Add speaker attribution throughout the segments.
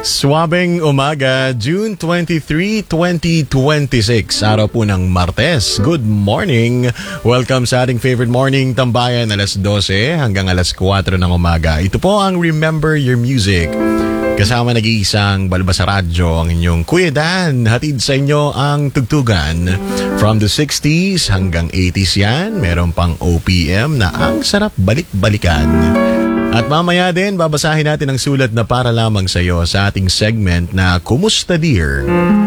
Speaker 1: Swabing umaga, June 23, 2026, araw po ng Martes. Good morning! Welcome sa ating favorite morning tambayan, alas 12 hanggang alas 4 ng umaga. Ito po ang Remember Your Music. Kasama nag-iisang balbas sa radyo, ang inyong Kuya Dan. Hatid sa inyo ang tugtugan. From the 60s hanggang 80s yan, meron pang OPM na ang sarap balik-balikan. At mamaya din, babasahin natin ang sulat na para lamang sa iyo sa ating segment na Kumusta Dear?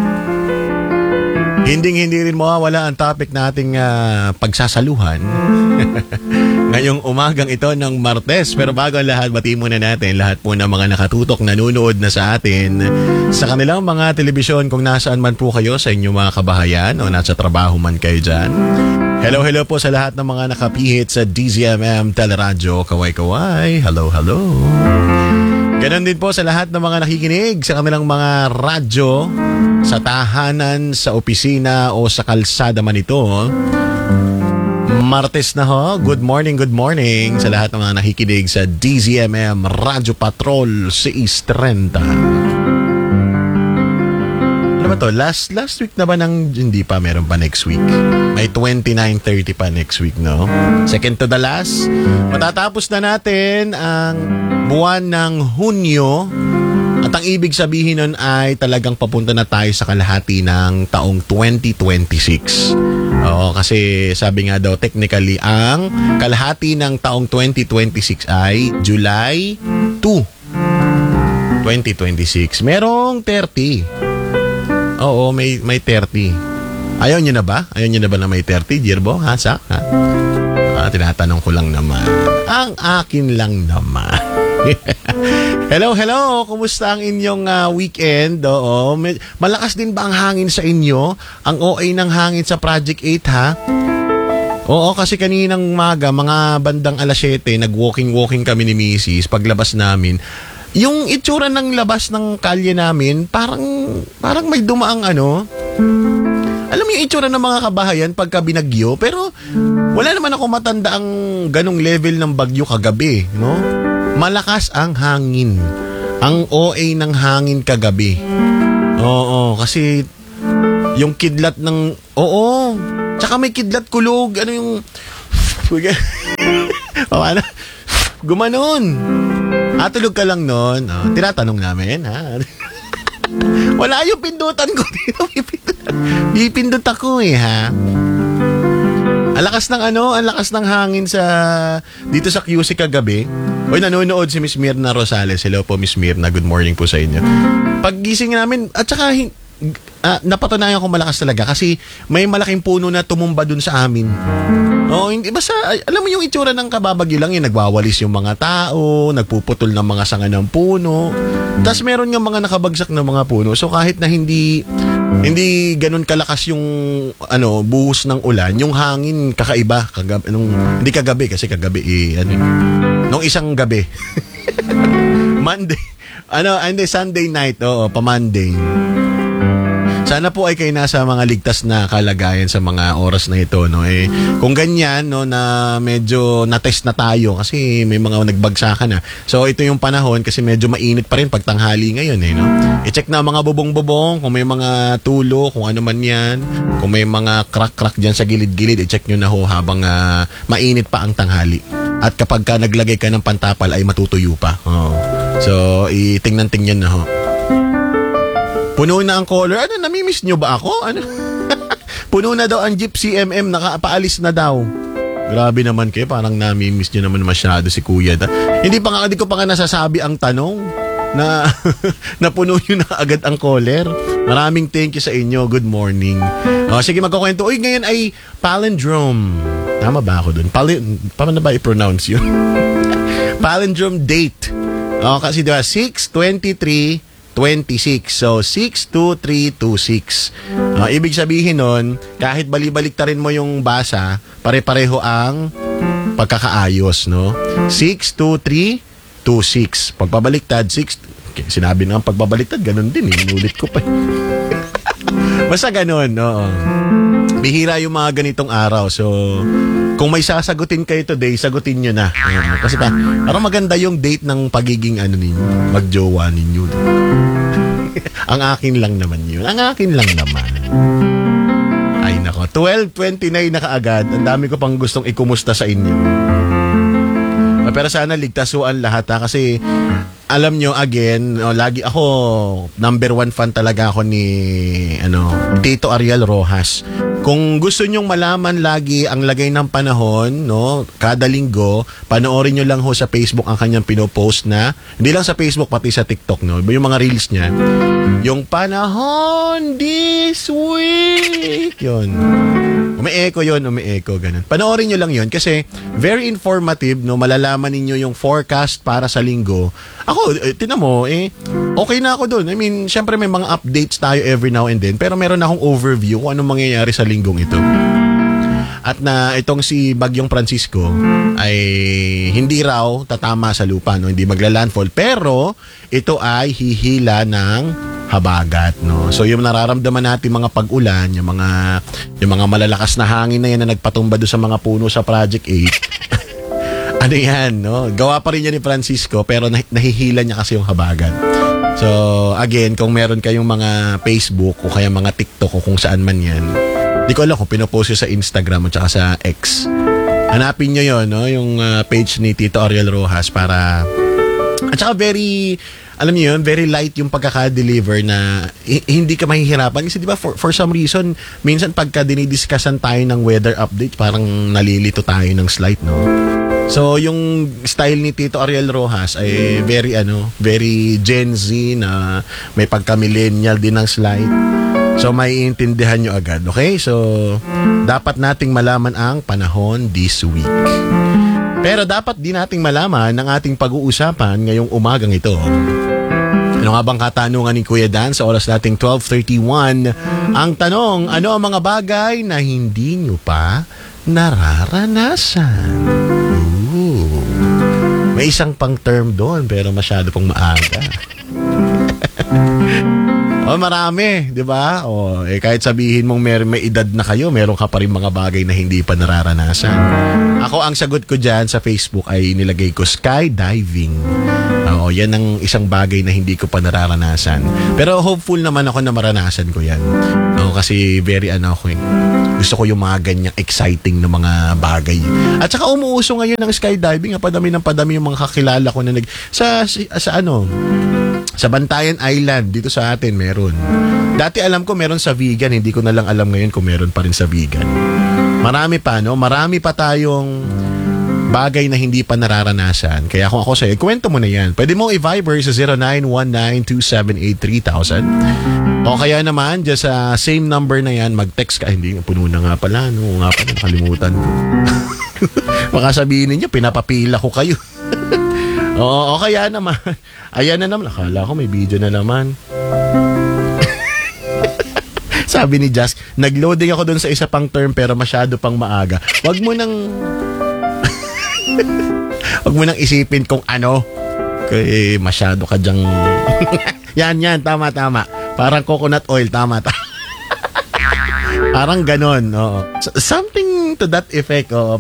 Speaker 1: Hindi rin mawawala ang topic nating pagsasaluhan ngayong umagang ito ng Martes. Pero bago ang lahat, bati muna natin lahat po ng mga nakatutok, nanonood na sa atin sa kanilang mga telebisyon kung nasaan man po kayo sa inyong mga kabahayan o nasa trabaho man kayo dyan. Hello po sa lahat ng mga nakapihit sa DZMM Teleradyo. Kaway-kaway. Hello. Ganon din po sa lahat ng mga nakikinig sa kanilang mga radyo, sa tahanan, sa opisina o sa kalsada man ito. Martes na ho. Good morning sa lahat ng mga nakikinig sa DZMM Radyo Patrol 630. Ano ba to? Last week na ba hindi pa, meron pa next week. May 29-30 pa next week, no? Second to the last. Matatapos na natin ang buwan ng Hunyo. At ang ibig sabihin nun ay talagang papunta na tayo sa kalahati ng taong 2026. Oo, kasi sabi nga daw technically ang kalahati ng taong 2026 ay July 2, 2026. Merong 30. Oo, may 30. Ayaw niyo na ba? Ayaw niyo na ba na may 30, Jirbo? Ha, Sak? Ha? Tinatanong ko lang naman. Ang akin lang naman. Hello. Kumusta ang inyong weekend? Oo. Malakas din ba ang hangin sa inyo? Ang OA ng hangin sa Project 8, ha? Oo, kasi kaninang maga, mga bandang alas 7, nag-walking kami ni Mrs. Paglabas namin, yung itsura ng labas ng kalye namin, parang may dumaang alam mo yung itsura ng mga kabahayan pagka binagyo, pero wala naman ako matanda ang ganong level ng bagyo kagabi, no? Malakas ang hangin. Ang OA ng hangin kagabi. Oo, kasi yung kidlat ng... Oo, tsaka may kidlat kulog. Ano yung... Gumanon. Tulog ka lang nun. Tinatanong namin, ha? Wala yung pindutan ko dito. Pipindot ako ha. Ang lakas ng hangin dito sa QC kagabi. Oy, nanonood si Miss Mirna Rosales. Hello po, Miss Mirna. Good morning po sa inyo. Paggising namin, at saka napatunayan ko malakas talaga kasi may malaking puno na tumumba dun sa amin. Hindi basta alam mo yung itsura ng kababagyo lang, yung nagwawalis yung mga tao, nagpuputol ng mga sanga ng puno. Tapos meron nga mga nakabagsak na mga puno. So kahit na hindi ganun kalakas yung buhos ng ulan, yung hangin kakaiba hindi kagabi kasi kagabi nung isang gabi. Monday. Sunday night, pa Monday. Sana po ay kayo nasa mga ligtas na kalagayan sa mga oras na ito, no? Kung ganyan, no, na medyo na-test na tayo kasi may mga nagbagsakan na. So ito yung panahon kasi medyo mainit pa rin pag tanghali ngayon, no? I-check na mga bubong-bubong, kung may mga tulo, kung ano man yan, kung may mga crack-crack dyan sa gilid-gilid, i-check nyo na ho habang mainit pa ang tanghali. At kapag ka naglagay ka ng pantapal ay matutuyo pa. So itingnan-tingnan na ho. Puno na ang color. Namimiss nyo ba ako? Puno na daw ang Jeep CMM, nakapaalis na daw. Grabe naman kayo, parang namimiss nyo naman masyado si Kuya. Hindi ko pa nga nasasabi ang tanong na napuno nyo na agad ang caller. Maraming thank you sa inyo. Good morning. Sige, magkukwento. Uy, ngayon ay palindrome. Tama ba ako dun? Paano ba i-pronounce yun? Palindrome date. Kasi diba, 6/23/26. So, 6/23/26. Ibig sabihin nun, kahit balibalik-tarin mo yung basa, pare-pareho ang pagkakaayos, no? 6/23/26. Pagpabaliktad, 6... Okay, sinabi na ang pagbabaliktad, ganun din. Inulit ko pa. Basta ganun, oo. Bihira yung mga ganitong araw. So, kung may sasagutin kayo today, sagutin nyo na. Kasi parang maganda yung date ng pagiging ninyo, magjowa ninyo. Ang akin lang naman yun. Ang akin lang naman. Ay nako, 12:29 na kaagad. Ang dami ko pang gustong ikumusta sa inyo. Pero sana ligtasuan lahat kasi alam nyo, again, lagi ako, number 1 fan talaga ako ni Tito Ariel Rojas. Kung gusto nyong malaman lagi ang lagay ng panahon, kada linggo, panoorin nyo lang ho sa Facebook ang kanyang pinopost na, hindi lang sa Facebook, pati sa TikTok, yung mga reels niya. Yung panahon this week, yun. Umi-echo yun, ganun. Panoorin nyo lang yun kasi very informative, malalaman ninyo yung forecast para sa linggo. Ako, tinan mo, okay na ako dun. I mean, syempre may mga updates tayo every now and then, pero meron akong overview kung anong mangyayari sa linggong ito. At na itong si Bagyong Francisco ay hindi raw tatama sa lupa, hindi magla-landfall, pero ito ay hihila ng habagat, So yung nararamdaman natin mga pag-ulan, yung mga malalakas na hangin na yan na nagpatumba doon sa mga puno sa Project 8. Ano yan, Gawa pa rin yan ni Francisco pero nahihila niya kasi yung habagat. So again, kung meron kayong mga Facebook o kaya mga TikTok o kung saan man yan, di ko alam kung pinopost yun sa Instagram at saka sa X. Hanapin nyo yun, yung page ni Tito Ariel Rojas para... At saka alam niyo yun, very light yung pagkaka-deliver na hindi ka mahihirapan. Kasi di ba for some reason, minsan pagka dinidiscussan tayo ng weather update, parang nalilito tayo ng slight, So, yung style ni Tito Ariel Rojas ay very Gen Z na may pagka-millennial din ng slight. So, maiintindihan nyo agad, okay? So, dapat nating malaman ang panahon this week. Pero dapat din nating malaman ang ating pag-uusapan ngayong umagang ito. Ano nga bang katanungan ni Kuya Dan sa oras nating 12:31? Ang tanong, ano ang mga bagay na hindi nyo pa nararanasan? May isang pang term doon pero masyado pong maaga. Marami, di ba? Kahit sabihin mong may edad na kayo, meron ka pa rin mga bagay na hindi pa nararanasan. Ako, ang sagot ko dyan sa Facebook ay nilagay ko skydiving. Yan ang isang bagay na hindi ko pa nararanasan. Pero hopeful naman ako na maranasan ko yan. Kasi very gusto ko yung mga ganyang exciting na mga bagay. At saka umuuso ngayon ng skydiving. Padami yung mga kakilala ko na sa Bantayan Island, dito sa atin meron. Dati alam ko meron sa Vegan, hindi ko na lang alam ngayon kung meron pa rin sa Vegan. Marami pa, Marami pa tayong bagay na hindi pa nararanasan. Kaya kung ako sa'yo, kwento mo na yan. Pwede mo i-Viber sa 0919-278-3000. O kaya naman, just sa same number na yan, mag-text ka. Hindi, puno na nga pala, nakalimutan ko. Baka sabihin ninyo, pinapapila ko kayo. O kaya naman, ayan na naman, akala ko may video na naman. Sabi ni Jazz, nag-loading ako dun sa isa pang term pero masyado pang maaga. Wag mo nang isipin kung ano. Kaya masyado ka dyang... yan, tama. Parang coconut oil, tama. Parang ganon, something to that effect, O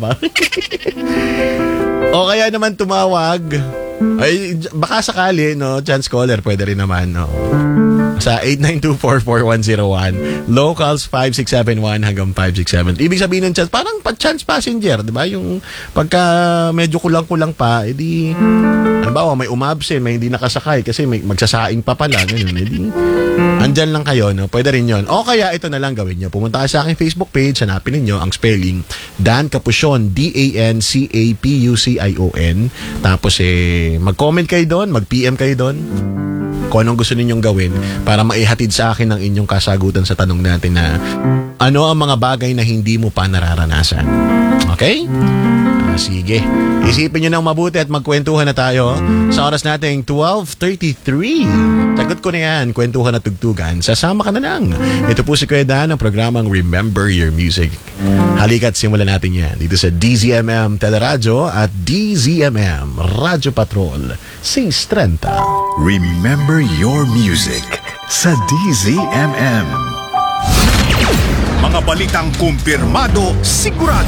Speaker 1: kaya naman tumawag. Ay, baka sakali, chance caller, pwede rin naman, sa 89244101, locals 5671 hanggang 567. Ibig sabihin ng chance, parang chance passenger, di ba? Yung pagka medyo kulang-kulang pa, edi, may umabsent, may hindi nakasakay kasi may magsasaing pa pala, ganun, edi, andyan lang kayo, pwede rin yon. O kaya ito na lang gawin nyo. Pumunta kayo sa aking Facebook page, hanapin ninyo ang spelling, Dan Capucion, DANCAPUCION. Tapos mag-comment kayo doon, mag-PM kayo doon kung anong gusto ninyong gawin para maihatid sa akin ang inyong kasagutan sa tanong natin na ano ang mga bagay na hindi mo pa nararanasan. Okay? Sige. Isipin nyo nang mabuti at magkwentuhan na tayo sa oras nating 12:33. Sagot ko na yan. Kwentuhan at tugtugan. Sasama ka na lang. Ito po si Kuya Dan ng programang Remember Your Music. Halika't simulan natin yan dito sa DZMM Teleradyo at DZMM Radyo Patrol 630.
Speaker 2: Remember Your Music sa DZMM. Mga balitang kumpirmado, sigurado.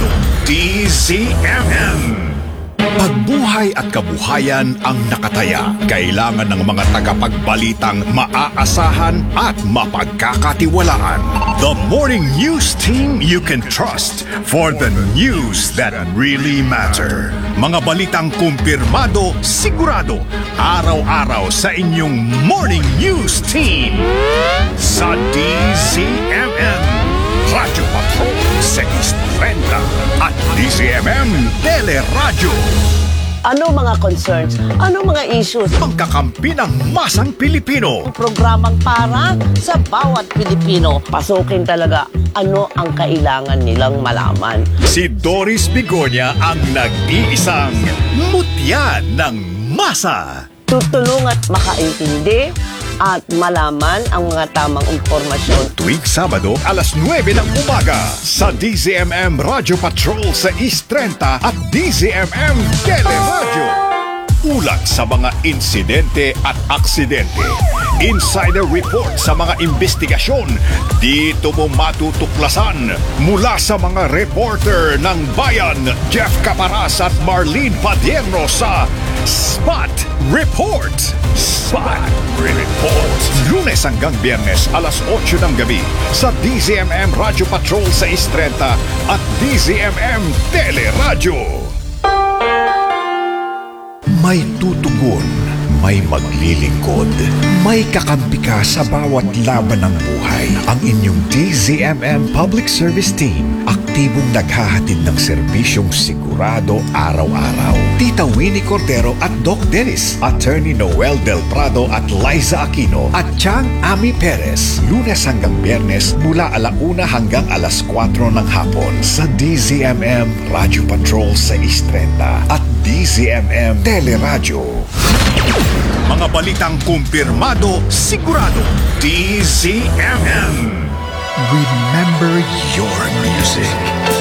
Speaker 2: DZMM. Pagbuhay at kabuhayan ang nakataya. Kailangan ng mga tagapagbalitang maaasahan at mapagkakatiwalaan. The morning news team you can trust for the news that really matter. Mga balitang kumpirmado, sigurado. Araw-araw sa inyong morning news team. Sa DZMM. Radyo Patrol sa East 30 at DZMM Teleradyo.
Speaker 3: Ano mga concerns? Ano mga issues?
Speaker 2: Ang kakampi ng masang Pilipino.
Speaker 3: Programang para sa bawat Pilipino. Pasukin talaga ano ang kailangan nilang malaman.
Speaker 2: Si Doris Bigonya ang nag-iisang mutya ng masa.
Speaker 3: Tutulungan makaintindi at malaman ang mga tamang impormasyon.
Speaker 2: Tuwing Sabado, alas 9 ng umaga sa DZMM Radyo Patrol sa East 30 at DZMM Teleradyo. Ulat sa mga insidente at aksidente. Insider report sa mga investigasyon. Dito mo matutuklasan mula sa mga reporter ng Bayan, Jeff Caparas at Marlene Padierno sa Spot Report. Spot Report. Lunes hanggang Biyernes, alas 8 ng gabi sa DZMM Radyo Patrol sa East 30 at DZMM Teleradyo. May tutugon, may maglilingkod, may kakampi ka sa bawat laban ng buhay. Ang inyong DZMM Public Service Team, aktibong naghahatid ng serbisyong sigurado araw-araw. Tita Winnie Cordero at Doc Dennis, Attorney Noel Del Prado at Liza Aquino at Chang Ami Perez. Lunes hanggang Biyernes mula 1:00 hanggang 4:00 ng hapon sa DZMM Radyo Patrol sa East 30 at DZMM Teleradyo. Mga balitang kumpirmado, sigurado. DZMM. Remember your music.